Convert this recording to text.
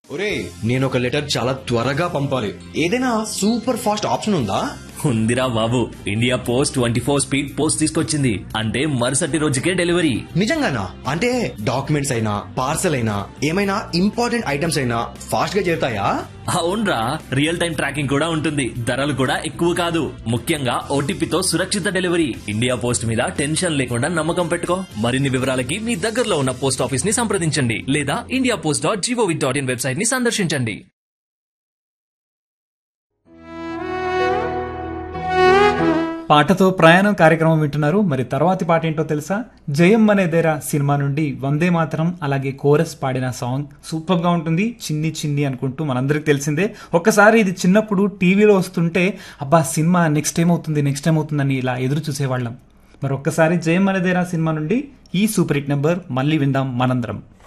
ఒరే, నేను ఒక లెటర్ చాలా త్వరగా పంపాలి. ఏదైనా సూపర్ ఫాస్ట్ ఆప్షన్ ఉందా? ఉందిరా బాబు, ఇండియా పోస్ట్ 24 స్పీడ్ పోస్ట్ తీసుకొచ్చింది. అంటే మరుసటి రోజుకే డెలివరీ. నిజంగానా? అంటే డాక్యుమెంట్స్ అయినా పార్సల్ అయినా ఏమైనా ఇంపార్టెంట్ ఐటమ్స్ అయినా ఫాస్ట్ గా చేరుతాయా? అవునరా, రియల్ టైం ట్రాకింగ్ కూడా ఉంటుంది. ధరలు కూడా ఎక్కువ కాదు. ముఖ్యంగా ఓటీపీతో సురక్షిత డెలివరీ. ఇండియా పోస్ట్ మీద టెన్షన్ లేకుండా నమ్మకం పెట్టుకో. మరిన్ని వివరాలకి మీ దగ్గరలో ఉన్న పోస్ట్ ఆఫీస్ ని సంప్రదించండి లేదా indiapost.gov.in వెబ్సైట్ ని సందర్శించండి. పాటతో ప్రయాణం కార్యక్రమం వింటున్నారు. మరి తర్వాతి పాట ఏంటో తెలుసా? జయం అనేదేరా సినిమా నుండి వందే మాతరం అలాగే కోరస్ పాడిన సాంగ్ సూపర్ గా ఉంటుంది. చిన్ని చిన్ని అనుకుంటూ మనందరికి తెలిసిందే. ఒక్కసారి ఇది చిన్నప్పుడు టీవీలో వస్తుంటే అబ్బా సినిమా నెక్స్ట్ ఏమవుతుందని ఇలా ఎదురు చూసేవాళ్ళం. మరి ఒక్కసారి జయం అనేదేరా సినిమా నుండి ఈ సూపర్ హిట్ నెంబర్ మళ్ళీ విందాం మనందరం.